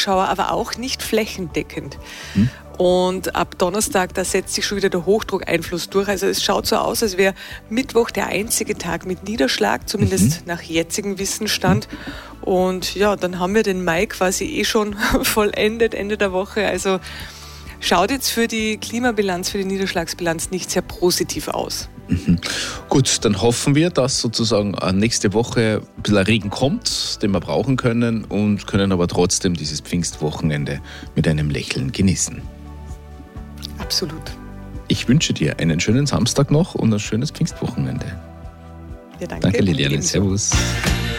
Schauer, aber auch nicht flächendeckend. Und ab Donnerstag, da setzt sich schon wieder der Hochdruckeinfluss durch. Also es schaut so aus, als wäre Mittwoch der einzige Tag mit Niederschlag, zumindest nach jetzigem Wissensstand. Und ja, dann haben wir den Mai quasi schon vollendet, Ende der Woche. Also schaut jetzt für die Klimabilanz, für die Niederschlagsbilanz nicht sehr positiv aus. Gut, dann hoffen wir, dass sozusagen nächste Woche ein bisschen Regen kommt, den wir brauchen können und können aber trotzdem dieses Pfingstwochenende mit einem Lächeln genießen. Absolut. Ich wünsche dir einen schönen Samstag noch und ein schönes Pfingstwochenende. Ja, danke. Danke, Liliane. Servus.